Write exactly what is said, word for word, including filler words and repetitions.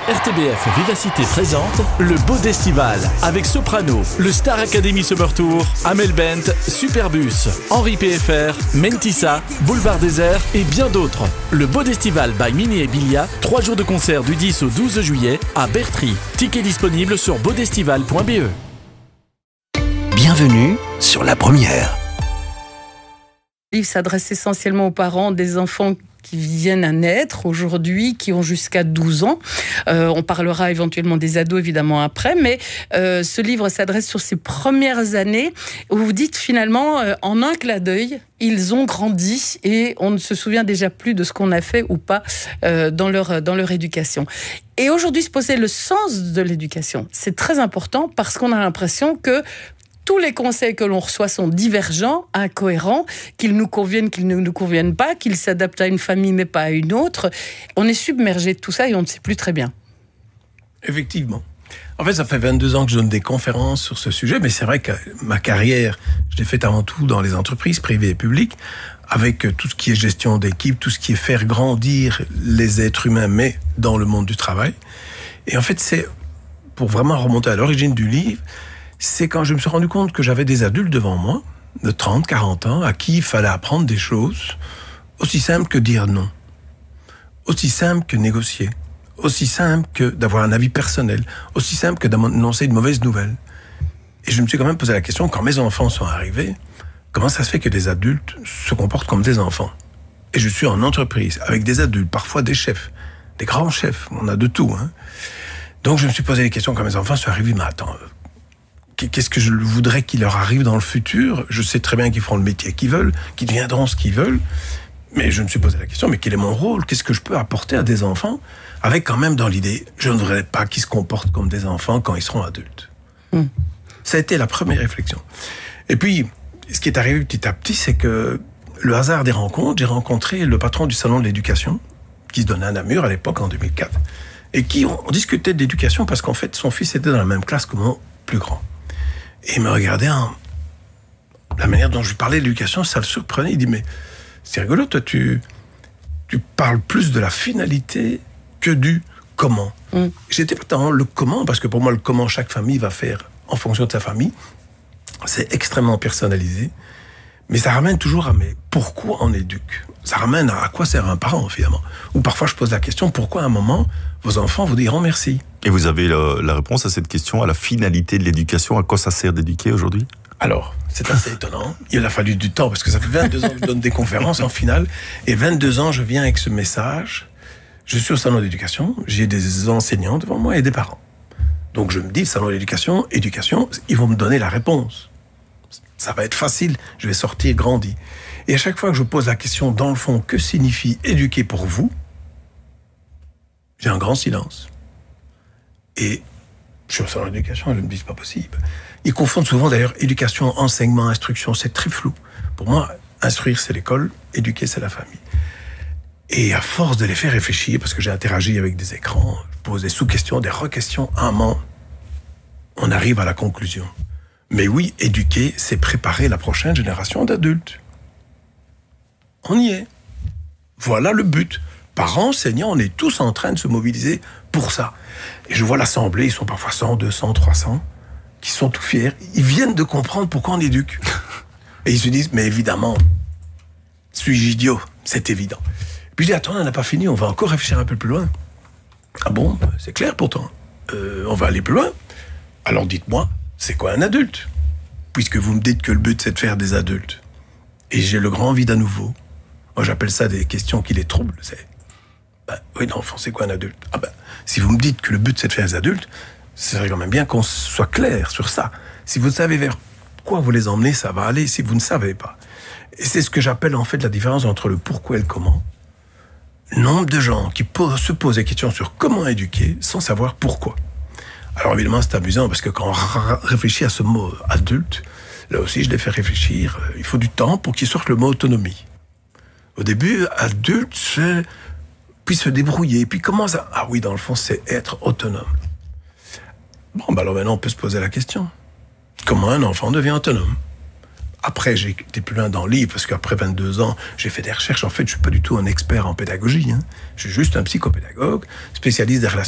R T B F Vivacité présente le Beau d'Estival avec Soprano, le Star Academy Summer Tour, Amel Bent, Superbus, Henri P F R, Mentissa, Boulevard Désert et bien d'autres. Le Beau d'Estival by Mini et Bilia, trois jours de concert du dix au douze juillet à Bertry. Tickets disponibles sur beaudestival point b e. Bienvenue sur la première. Le livre s'adresse essentiellement aux parents des enfants qui viennent à naître aujourd'hui, qui ont jusqu'à douze ans. Euh, on parlera éventuellement des ados, évidemment, après, mais euh, ce livre s'adresse sur ces premières années où vous dites finalement, euh, en un clin d'œil, ils ont grandi et on ne se souvient déjà plus de ce qu'on a fait ou pas euh, dans leur, dans leur éducation. Et aujourd'hui, se poser le sens de l'éducation, c'est très important parce qu'on a l'impression que tous les conseils que l'on reçoit sont divergents, incohérents, qu'ils nous conviennent, qu'ils ne nous conviennent pas, qu'ils s'adaptent à une famille mais pas à une autre. On est submergé de tout ça et on ne sait plus très bien. Effectivement. En fait, ça fait vingt-deux ans que je donne des conférences sur ce sujet, mais c'est vrai que ma carrière, je l'ai faite avant tout dans les entreprises privées et publiques, avec tout ce qui est gestion d'équipe, tout ce qui est faire grandir les êtres humains, mais dans le monde du travail. Et en fait, c'est, pour vraiment remonter à l'origine du livre, c'est quand je me suis rendu compte que j'avais des adultes devant moi, de trente, quarante ans, à qui il fallait apprendre des choses aussi simples que dire non, aussi simples que négocier, aussi simples que d'avoir un avis personnel, aussi simples que d'annoncer une mauvaise nouvelle. Et je me suis quand même posé la question, quand mes enfants sont arrivés, comment ça se fait que des adultes se comportent comme des enfants ? Et je suis en entreprise, avec des adultes, parfois des chefs, des grands chefs, on a de tout. Hein. Donc je me suis posé les questions quand mes enfants sont arrivés, mais attends... Qu'est-ce que je voudrais qu'il leur arrive dans le futur ? Je sais très bien qu'ils feront le métier qu'ils veulent, qu'ils deviendront ce qu'ils veulent. Mais je me suis posé la question, mais quel est mon rôle ? Qu'est-ce que je peux apporter à des enfants ? Avec quand même dans l'idée, je ne voudrais pas qu'ils se comportent comme des enfants quand ils seront adultes. Mmh. Ça a été la première réflexion. Et puis, ce qui est arrivé petit à petit, c'est que le hasard des rencontres, j'ai rencontré le patron du salon de l'éducation, qui se donnait à Namur à l'époque, en deux mille quatre, et qui on, on discutait de l'éducation parce qu'en fait, son fils était dans la même classe que mon plus grand. Et il me regardait en... La manière dont je lui parlais de l'éducation, ça le surprenait. Il dit, mais c'est rigolo, toi, tu, tu parles plus de la finalité que du comment. Mm. J'étais pas tant le comment, parce que pour moi, le comment chaque famille va faire en fonction de sa famille, c'est extrêmement personnalisé. Mais ça ramène toujours à, mais pourquoi on éduque ? Ça ramène à, à quoi sert un parent, finalement ? Ou parfois, je pose la question, pourquoi à un moment, vos enfants vous diront merci ? Et vous avez la, la réponse à cette question, à la finalité de l'éducation, à quoi ça sert d'éduquer aujourd'hui ? Alors, c'est assez étonnant. Il a fallu du temps, parce que ça fait vingt-deux ans que je donne des conférences en finale, et vingt-deux ans, je viens avec ce message. Je suis au salon d'éducation, j'ai des enseignants devant moi et des parents. Donc je me dis, salon d'éducation, éducation, ils vont me donner la réponse. Ça va être facile, je vais sortir grandi. Et à chaque fois que je pose la question, dans le fond, que signifie éduquer pour vous ? J'ai un grand silence. Et je suis au salon d'éducation et je me dis, c'est pas possible. Ils confondent souvent d'ailleurs éducation, enseignement, instruction, c'est très flou. Pour moi, instruire, c'est l'école, éduquer, c'est la famille. Et à force de les faire réfléchir, parce que j'ai interagi avec des écrans, je pose des sous-questions, des re-questions, un moment, on arrive à la conclusion. Mais oui, éduquer, c'est préparer la prochaine génération d'adultes. On y est. Voilà le but. Parents, enseignants, on est tous en train de se mobiliser pour ça. Et je vois l'assemblée, ils sont parfois cent, deux cents, trois cents, qui sont tout fiers. Ils viennent de comprendre pourquoi on éduque. Et ils se disent, mais évidemment, suis-je idiot ? C'est évident. Puis je dis, attends, on n'a pas fini, on va encore réfléchir un peu plus loin. Ah bon ? C'est clair pourtant. Euh, on va aller plus loin. Alors dites-moi, c'est quoi un adulte ? Puisque vous me dites que le but, c'est de faire des adultes. Et j'ai le grand vide à nouveau. Moi, j'appelle ça des questions qui les troublent. C'est, ben, oui, non, enfin, c'est quoi un adulte ? Ah ben, si vous me dites que le but, c'est de faire des adultes, ce serait quand même bien qu'on soit clair sur ça. Si vous savez vers quoi vous les emmenez, ça va aller. Si vous ne savez pas. Et c'est ce que j'appelle en fait la différence entre le pourquoi et le comment. Nombre de gens qui posent, se posent des questions sur comment éduquer sans savoir pourquoi. Alors évidemment, c'est amusant parce que quand on r- réfléchit à ce mot adulte, là aussi, je les fais réfléchir. Il faut du temps pour qu'il sorte le mot autonomie. Au début, adulte, c'est puis se débrouiller. Puis comment ça ? Ah oui, dans le fond, c'est être autonome. Bon, ben alors maintenant, on peut se poser la question. Comment un enfant devient autonome ? Après, j'ai été plus loin dans le livre, parce qu'après vingt-deux ans, j'ai fait des recherches. En fait, je suis pas du tout un expert en pédagogie. Hein. Je suis juste un psychopédagogue, spécialiste des relations